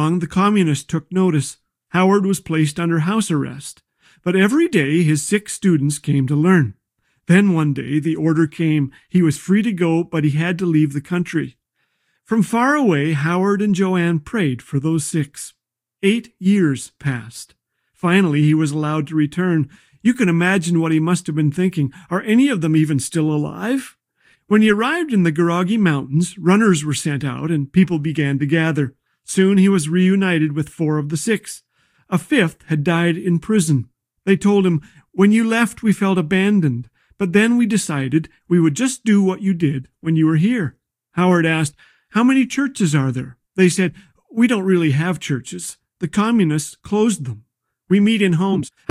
long, the communists took notice. Howard was placed under house arrest. But every day his 6 students came to learn. Then one day the order came. He was free to go, but he had to leave the country. From far away, Howard and Joanne prayed for those 6. 8 years passed. Finally, he was allowed to return. You can imagine what he must have been thinking. Are any of them even still alive? When he arrived in the Gurage Mountains, runners were sent out and people began to gather. Soon he was reunited with 4 of the 6. A 5th had died in prison. They told him, "When you left, we felt abandoned, but then we decided we would just do what you did when you were here." Howard asked, "How many churches are there?" They said, "We don't really have churches. The communists closed them. We meet in homes."